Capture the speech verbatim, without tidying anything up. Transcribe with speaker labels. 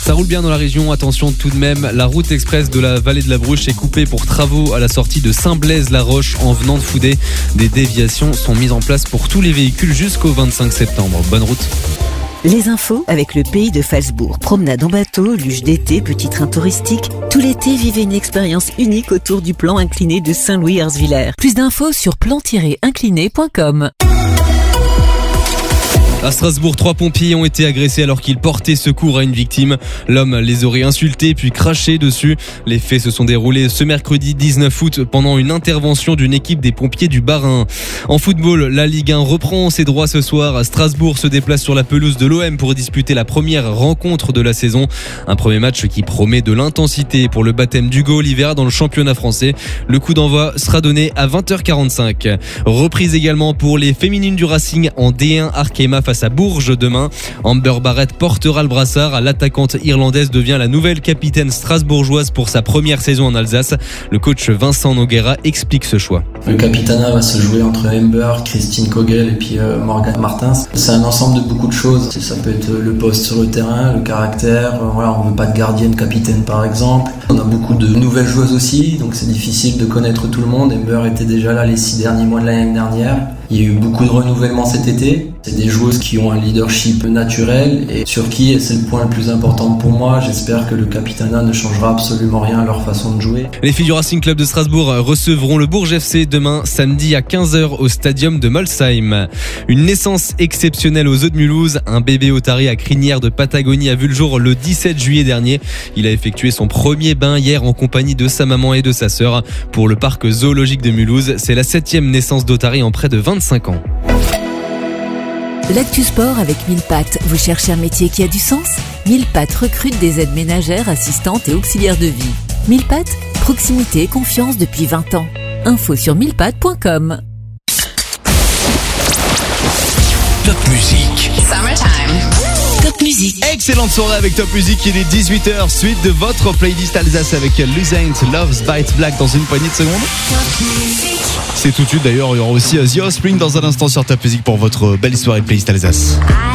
Speaker 1: Ça roule bien dans la région, attention tout de même, la route express de la vallée de la Bruche est coupée pour travaux à la sortie de Saint-Blaise-la-Roche en venant de Fouday. Des déviations sont mises en place pour tous les véhicules jusqu'au vingt-cinq septembre. Bonne route.
Speaker 2: Les infos avec le pays de Phalsbourg. Promenade en bateau, luge d'été, petit train touristique. Tout l'été, vivez une expérience unique autour du plan incliné de Saint-Louis-Herzviller. Plus d'infos sur plan tiret incliné point com.
Speaker 1: À Strasbourg, trois pompiers ont été agressés alors qu'ils portaient secours à une victime. L'homme les aurait insultés puis craché dessus. Les faits se sont déroulés ce mercredi dix-neuf août pendant une intervention d'une équipe des pompiers du Bas-Rhin. En football, la Ligue un reprend ses droits ce soir. Strasbourg se déplace sur la pelouse de l'O M pour disputer la première rencontre de la saison. Un premier match qui promet de l'intensité pour le baptême d'Hugo Olivera dans le championnat français. Le coup d'envoi sera donné à vingt heures quarante-cinq. Reprise également pour les féminines du Racing en D un Arkema face à Bourges demain. Amber Barrett portera le brassard. L'attaquante irlandaise devient la nouvelle capitaine strasbourgeoise pour sa première saison en Alsace. Le coach Vincent Noguera explique ce choix.
Speaker 3: Le capitanat va se jouer entre Amber, Christine Kogel et puis euh, Morgane Martins. C'est un ensemble de beaucoup de choses. Ça peut être le poste sur le terrain, le caractère. Euh, voilà, on veut pas de gardienne capitaine par exemple. On a beaucoup de nouvelles joueuses aussi, donc c'est difficile de connaître tout le monde. Amber était déjà là les six derniers mois de l'année dernière. Il y a eu beaucoup de renouvellement cet été. C'est des joueuses qui ont un leadership naturel et sur qui, et c'est le point le plus important pour moi, j'espère que le capitanat ne changera absolument rien à leur façon de jouer.
Speaker 1: Les filles du Racing Club de Strasbourg recevront le Bourges F C demain samedi à quinze heures au stadium de Molsheim. Une naissance exceptionnelle aux Eaux de Mulhouse. Un bébé otarie à crinière de Patagonie a vu le jour le dix-sept juillet dernier. Il a effectué son premier bain hier en compagnie de sa maman et de sa sœur. Pour le parc zoologique de Mulhouse, c'est la septième naissance d'otarie en près de vingt-cinq ans.
Speaker 2: L'actu sport avec mille pattes. Vous cherchez un métier qui a du sens ? mille pattes recrute des aides ménagères, assistantes et auxiliaires de vie. mille pattes, proximité et confiance depuis vingt ans. Info sur mille pattes point com.
Speaker 4: Top musique.
Speaker 2: Summertime. Top musique.
Speaker 5: Excellente soirée avec Top Music, il est dix-huit heures, suite de votre playlist Alsace avec Lusaint, Love's Bite Black dans une poignée de secondes. C'est tout de suite d'ailleurs, il y aura aussi The Offspring dans un instant sur Top Music pour votre belle soirée playlist Alsace.